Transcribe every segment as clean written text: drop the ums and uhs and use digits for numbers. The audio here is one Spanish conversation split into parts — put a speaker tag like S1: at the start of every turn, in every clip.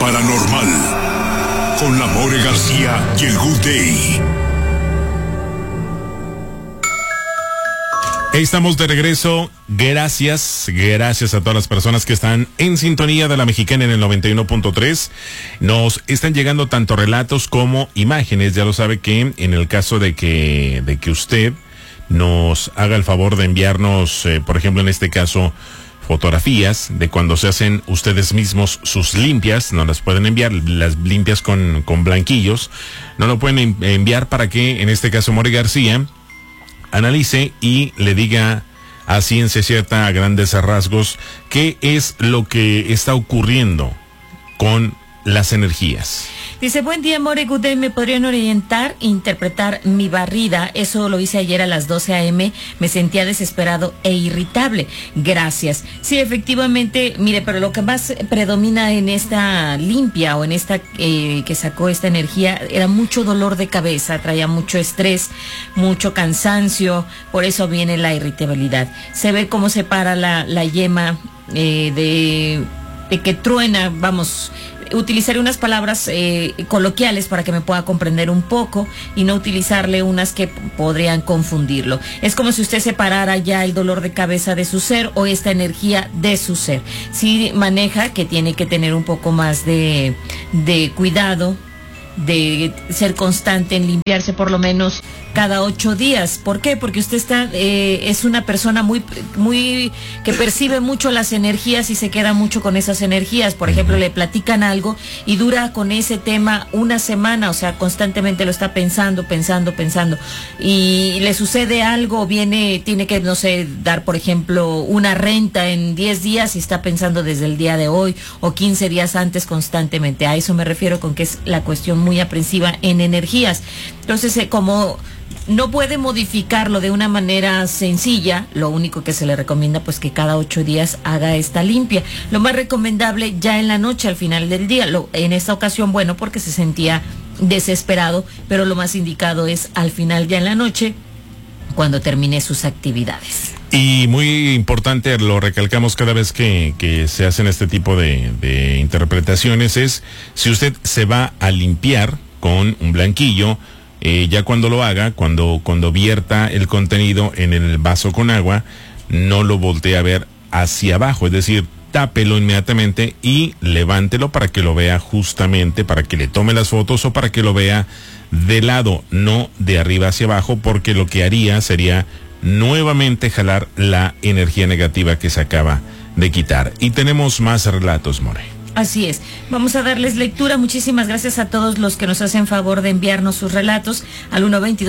S1: paranormal con la More García y el Good Day.
S2: Estamos de regreso. Gracias a todas las personas que están en sintonía de La Mexicana en el 91.3. Nos están llegando tanto relatos como imágenes. Ya lo sabe que en el caso de que usted nos haga el favor de enviarnos, por ejemplo, en este caso, fotografías de cuando se hacen ustedes mismos sus limpias, nos las pueden enviar, las limpias con blanquillos, no lo pueden enviar para que, en este caso, More García analice y le diga a ciencia cierta, a grandes rasgos, qué es lo que está ocurriendo con las energías.
S3: Dice, buen día, More Good Day, ¿me podrían orientar e interpretar mi barrida? Eso lo hice ayer a las 12 a.m., me sentía desesperado e irritable. Gracias. Sí, efectivamente, mire, pero lo que más predomina en esta limpia o en esta que sacó esta energía era mucho dolor de cabeza, traía mucho estrés, mucho cansancio, por eso viene la irritabilidad. Se ve cómo se para la yema de que truena, vamos, utilizaré unas palabras coloquiales para que me pueda comprender un poco y no utilizarle unas que podrían confundirlo. Es como si usted separara ya el dolor de cabeza de su ser o esta energía de su ser. Sí maneja que tiene que tener un poco más de cuidado, de ser constante en limpiarse por lo menos cada 8 días. ¿Por qué? Porque usted es una persona muy que percibe mucho las energías y se queda mucho con esas energías. Por ejemplo, le platican algo y dura con ese tema una semana, o sea, constantemente lo está pensando y le sucede algo, tiene que, no sé, dar, por ejemplo, una renta en 10 días y está pensando desde el día de hoy o 15 días antes constantemente. A eso me refiero con que es la cuestión muy aprensiva en energías. Entonces, como no puede modificarlo de una manera sencilla, lo único que se le recomienda pues que cada 8 días haga esta limpia. Lo más recomendable ya en la noche, al final del día. En esta ocasión, bueno, porque se sentía desesperado, pero lo más indicado es al final ya en la noche, cuando termine sus actividades.
S2: Y muy importante, lo recalcamos cada vez que se hacen este tipo de interpretaciones, es si usted se va a limpiar con un blanquillo, ya cuando lo haga, cuando vierta el contenido en el vaso con agua, no lo voltee a ver hacia abajo, es decir, tápelo inmediatamente y levántelo para que lo vea justamente, para que le tome las fotos o para que lo vea de lado, no de arriba hacia abajo, porque lo que haría sería nuevamente jalar la energía negativa que se acaba de quitar. Y tenemos más relatos, More.
S3: Así es, vamos a darles lectura. Muchísimas gracias a todos los que nos hacen favor de enviarnos sus relatos al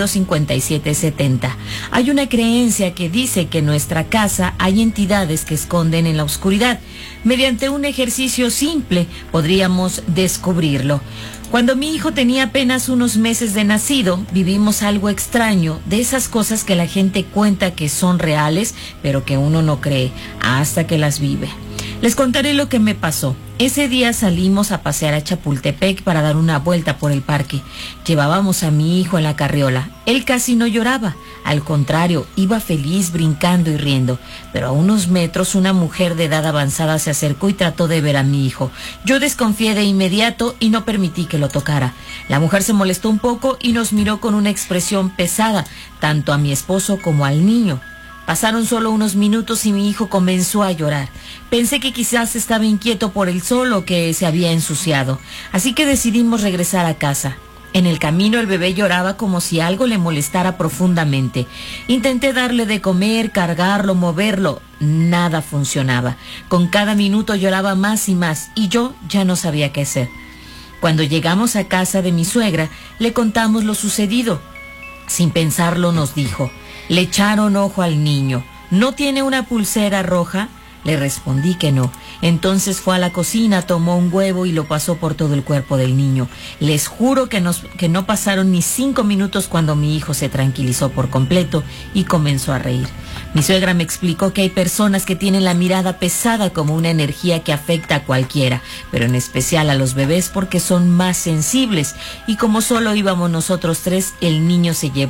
S3: 122-5770. Hay una creencia que dice que en nuestra casa hay entidades que esconden en la oscuridad. Mediante un ejercicio simple podríamos descubrirlo. Cuando mi hijo tenía apenas unos meses de nacido, vivimos algo extraño, de esas cosas que la gente cuenta que son reales, pero que uno no cree hasta que las vive. Les contaré lo que me pasó. Ese día salimos a pasear a Chapultepec para dar una vuelta por el parque. Llevábamos a mi hijo en la carriola. Él casi no lloraba. Al contrario, iba feliz, brincando y riendo. Pero a unos metros una mujer de edad avanzada se acercó y trató de ver a mi hijo. Yo desconfié de inmediato y no permití que lo tocara. La mujer se molestó un poco y nos miró con una expresión pesada, tanto a mi esposo como al niño. Pasaron solo unos minutos y mi hijo comenzó a llorar. Pensé que quizás estaba inquieto por el sol o que se había ensuciado. Así que decidimos regresar a casa. En el camino el bebé lloraba como si algo le molestara profundamente. Intenté darle de comer, cargarlo, moverlo. Nada funcionaba. Con cada minuto lloraba más y más y yo ya no sabía qué hacer. Cuando llegamos a casa de mi suegra, le contamos lo sucedido. Sin pensarlo nos dijo: le echaron ojo al niño. ¿No tiene una pulsera roja? Le respondí que no. Entonces fue a la cocina, tomó un huevo y lo pasó por todo el cuerpo del niño. Les juro que no pasaron ni 5 minutos cuando mi hijo se tranquilizó por completo y comenzó a reír. Mi suegra me explicó que hay personas que tienen la mirada pesada como una energía que afecta a cualquiera, pero en especial a los bebés porque son más sensibles. Y como solo íbamos nosotros 3, el niño se llevó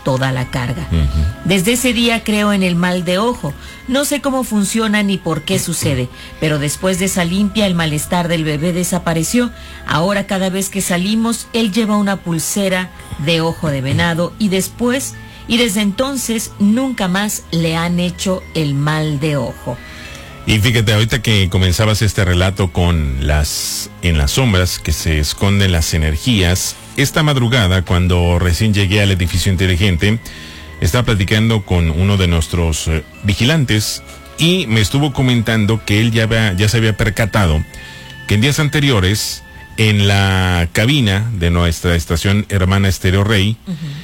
S3: toda la carga. Desde ese día creo en el mal de ojo. No sé cómo funciona ni por qué sucede, pero después de esa limpia el malestar del bebé desapareció. Ahora cada vez que salimos, él lleva una pulsera de ojo de venado y desde entonces nunca más le han hecho el mal de ojo.
S2: Y fíjate, ahorita que comenzabas este relato con en las sombras que se esconden las energías, esta madrugada, cuando recién llegué al edificio inteligente, estaba platicando con uno de nuestros vigilantes y me estuvo comentando que él ya se había percatado que en días anteriores, en la cabina de nuestra estación hermana Estéreo Rey,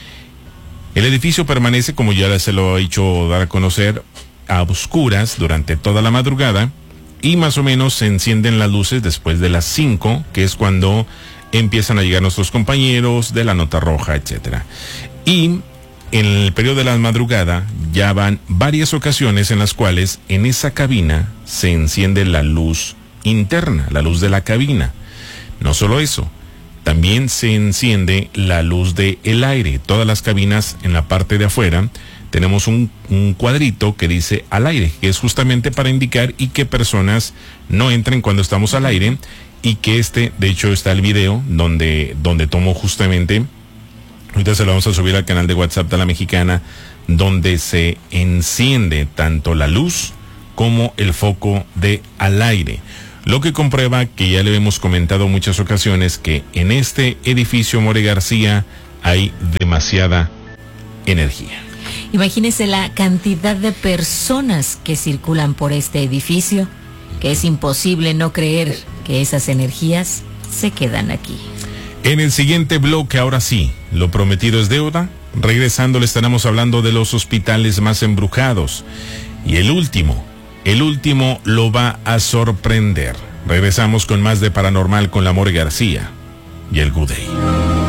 S2: el edificio permanece, como ya se lo he hecho dar a conocer, a oscuras durante toda la madrugada, y más o menos se encienden las luces después de las 5, que es cuando empiezan a llegar nuestros compañeros de la nota roja, etcétera. Y en el periodo de la madrugada ya van varias ocasiones en las cuales en esa cabina se enciende la luz interna, la luz de la cabina. No solo eso, también se enciende la luz del aire. Todas las cabinas en la parte de afuera tenemos un cuadrito que dice al aire, que es justamente para indicar y que personas no entren cuando estamos al aire, y que de hecho está el video donde tomo justamente, ahorita se lo vamos a subir al canal de WhatsApp de La Mexicana, donde se enciende tanto la luz como el foco de al aire. Lo que comprueba, que ya le hemos comentado muchas ocasiones, que en este edificio More García hay demasiada energía.
S3: Imagínese la cantidad de personas que circulan por este edificio, que es imposible no creer que esas energías se quedan aquí.
S2: En el siguiente bloque, ahora sí, lo prometido es deuda. Regresando le estaremos hablando de los hospitales más embrujados. Y el último lo va a sorprender. Regresamos con más de Paranormal con la More García y el Good Day.